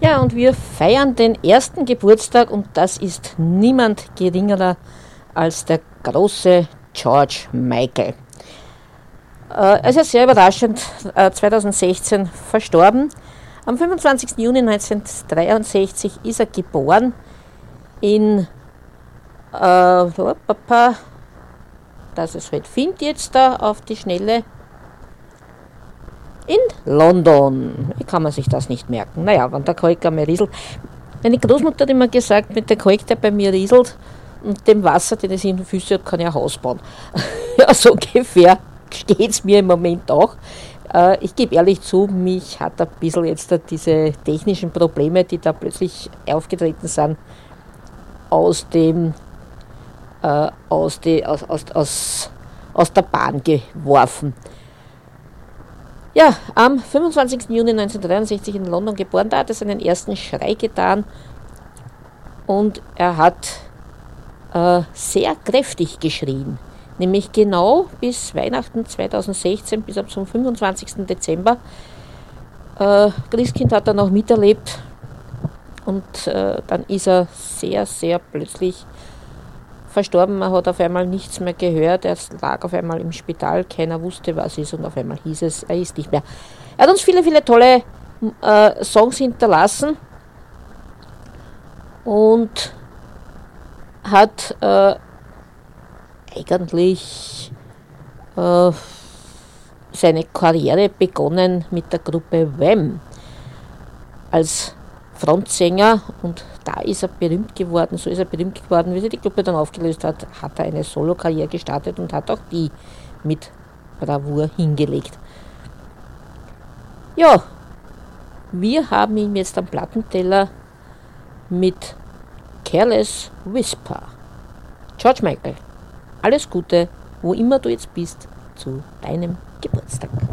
Ja, und wir feiern den ersten Geburtstag und das ist niemand geringerer als der große George Michael. Er ist ja sehr überraschend 2016 verstorben. Am 25. Juni 1963 ist er geboren in, dass es halt findet jetzt da auf die Schnelle, in London. Wie kann man sich das nicht merken? Naja, wenn der Kalk einmal rieselt. Meine Großmutter hat immer gesagt, mit dem Kalk, der bei mir rieselt und dem Wasser, das ich in den Füßen habe, kann ich ein Haus bauen. Ja, so ungefähr steht es mir im Moment auch. Ich gebe ehrlich zu, mich hat ein bisschen jetzt diese technischen Probleme, die da plötzlich aufgetreten sind, aus der Bahn geworfen. Ja, am 25. Juni 1963 in London geboren, da hat er seinen ersten Schrei getan und er hat sehr kräftig geschrien. Nämlich genau bis Weihnachten 2016, bis ab zum 25. Dezember. Christkind hat er noch miterlebt und dann ist er sehr, sehr plötzlich verstorben. Man hat auf einmal nichts mehr gehört. Er lag auf einmal im Spital. Keiner wusste, was ist. Und auf einmal hieß es, er ist nicht mehr. Er hat uns viele, viele tolle Songs hinterlassen. Und hat eigentlich seine Karriere begonnen mit der Gruppe Wham! Als Frontsänger, und da ist er berühmt geworden, so ist er berühmt geworden, wie sie die Gruppe dann aufgelöst hat, hat er eine Solo-Karriere gestartet und hat auch die mit Bravour hingelegt. Ja, wir haben ihn jetzt am Plattenteller mit Careless Whisper. George Michael, alles Gute, wo immer du jetzt bist, zu deinem Geburtstag.